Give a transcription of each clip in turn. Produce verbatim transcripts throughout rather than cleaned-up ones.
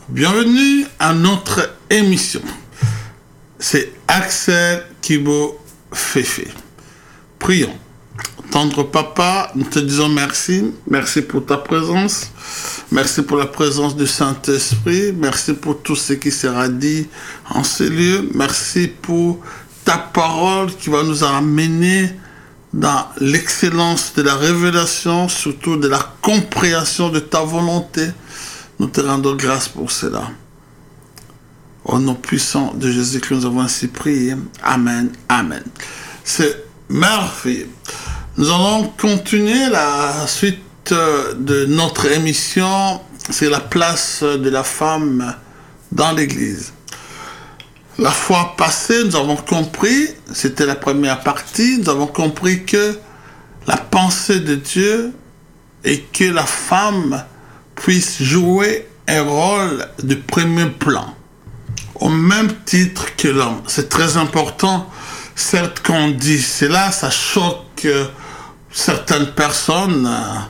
Bienvenue à notre émission. C'est Axel Kibo Féfé. Prions. Tendre Papa, nous te disons merci. Merci pour ta présence. Merci pour la présence du Saint-Esprit. Merci pour tout ce qui sera dit en ces lieux. Merci pour ta parole qui va nous amener dans l'excellence de la révélation, surtout de la compréhension de ta volonté. Nous te rendons grâce pour cela. Au nom puissant de Jésus que nous avons ainsi prié. Amen. Amen. C'est merveilleux. Nous allons continuer la suite de notre émission. C'est la place de la femme dans l'Église. La fois passée, nous avons compris, c'était la première partie, nous avons compris que la pensée de Dieu est que la femme puisse jouer un rôle de premier plan, au même titre que l'homme. C'est très important, certes qu'on dit cela, ça choque certaines personnes,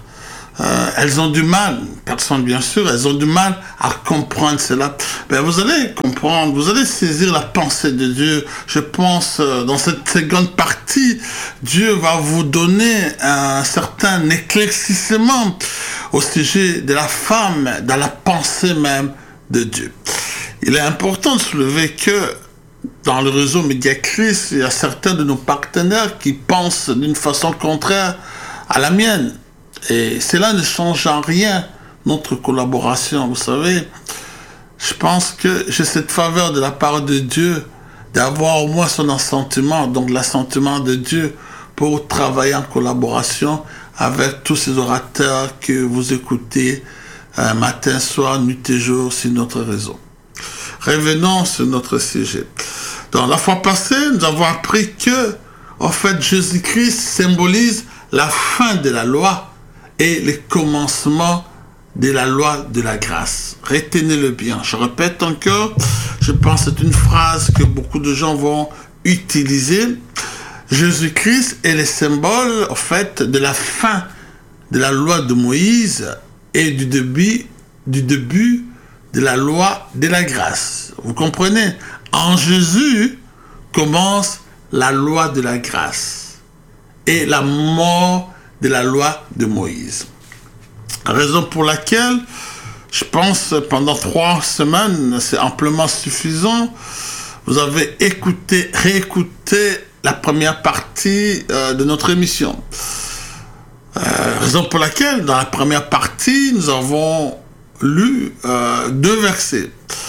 euh, elles ont du mal, personnes bien sûr, elles ont du mal à comprendre cela. Ben, vous allez comprendre, vous allez saisir la pensée de Dieu. Je pense, euh, dans cette seconde partie, Dieu va vous donner un certain éclaircissement au sujet de la femme, dans la pensée même de Dieu. Il est important de soulever que dans le réseau Médiacris, il y a certains de nos partenaires qui pensent d'une façon contraire à la mienne. Et cela ne change en rien notre collaboration. Vous savez, je pense que j'ai cette faveur de la part de Dieu d'avoir au moins son assentiment, donc l'assentiment de Dieu pour travailler en collaboration avec tous ces orateurs que vous écoutez euh, matin, soir, nuit et jour sur notre réseau. Revenons sur notre sujet. Dans la fois passée, nous avons appris que, en fait, Jésus-Christ symbolise la fin de la loi et le commencement de la loi de la grâce. Retenez-le bien. Je répète encore, je pense que c'est une phrase que beaucoup de gens vont utiliser. Jésus-Christ est le symbole, en fait, de la fin de la loi de Moïse et du début, du début de la loi de la grâce. Vous comprenez? En Jésus commence la loi de la grâce et la mort de la loi de Moïse. Raison pour laquelle, je pense, pendant trois semaines, c'est amplement suffisant. Vous avez écouté, réécouté la première partie euh, de notre émission. Euh, raison pour laquelle, dans la première partie, nous avons lu euh, deux versets.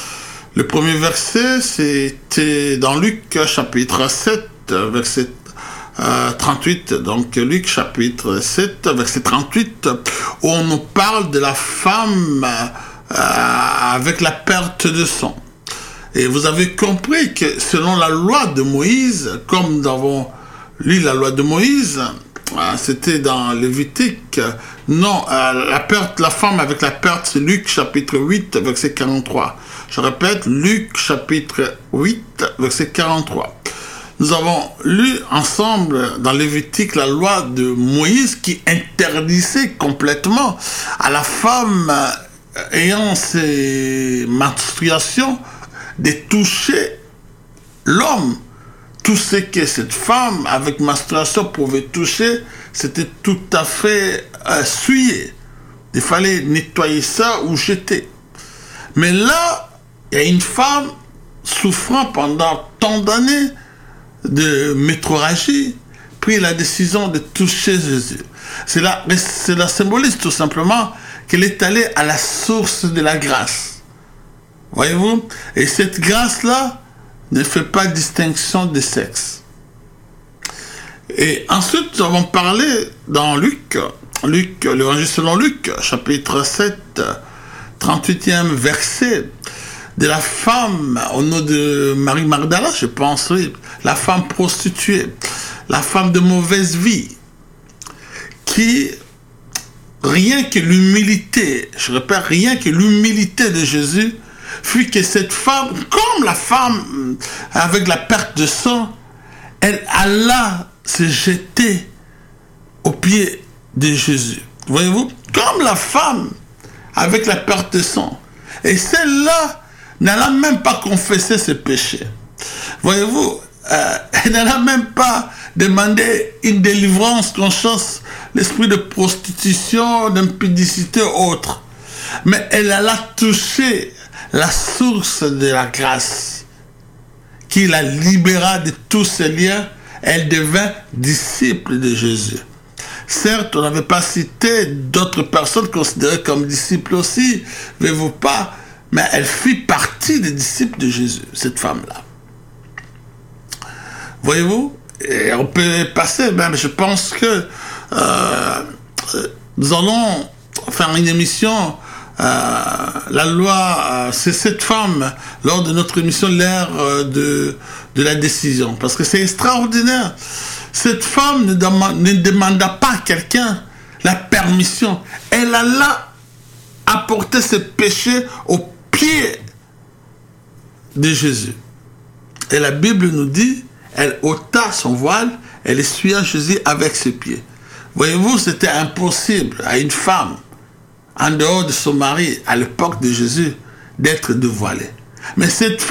Le premier verset, c'était dans Luc chapitre sept, verset euh, trente-huit. Donc Luc chapitre sept, verset trente-huit, où on nous parle de la femme euh, avec la perte de sang. Et vous avez compris que selon la loi de Moïse, comme nous avons lu la loi de Moïse, euh, c'était dans Lévitique. Non, euh, la perte, la femme avec la perte, c'est Luc chapitre huit, verset quarante-trois. Je répète, Luc chapitre huit, verset quarante-trois. Nous avons lu ensemble dans Lévitique la loi de Moïse qui interdisait complètement à la femme ayant ses menstruations de toucher l'homme. Tout ce que cette femme avec menstruation pouvait toucher, c'était tout à fait euh, souillé. Il fallait nettoyer ça ou jeter. Mais là, il y a une femme souffrant pendant tant d'années de métrorragie, pris la décision de toucher Jésus. Cela, cela symbolise tout simplement qu'elle est allée à la source de la grâce. Voyez-vous? Et cette grâce-là ne fait pas distinction de sexe. Et ensuite, nous avons parlé dans Luc, Luc, l'évangile selon Luc, chapitre sept, trente-huitième verset, de la femme au nom de Marie Magdala, je pense, oui, la femme prostituée, la femme de mauvaise vie, qui, rien que l'humilité, je répète, rien que l'humilité de Jésus, fut que cette femme, comme la femme avec la perte de sang, elle alla se jeter aux pieds de Jésus. Voyez-vous, comme la femme avec la perte de sang, Et celle-là n'alla même pas confesser ses péchés. Voyez-vous, euh, elle n'alla même pas demander une délivrance qu'on chasse l'esprit de prostitution, d'impudicité autre. Mais elle alla toucher la source de la grâce qui la libéra de tous ses liens. Elle devint disciple de Jésus. Certes, on n'avait pas cité d'autres personnes considérées comme disciples aussi, voyez-vous pas, mais elle fit partie des disciples de Jésus, cette femme-là. Voyez-vous, et on peut passer même, je pense que euh, nous allons faire une émission, euh, la loi, euh, c'est cette femme, lors de notre émission, l'ère euh, de, de la décision, parce que c'est extraordinaire. Cette femme ne, demande, ne demanda pas à quelqu'un la permission. Elle alla apporter ses péchés au pied de Jésus. Et la Bible nous dit, elle ôta son voile, elle essuya Jésus avec ses pieds. Voyez-vous, c'était impossible à une femme, en dehors de son mari, à l'époque de Jésus, d'être dévoilée. Mais cette femme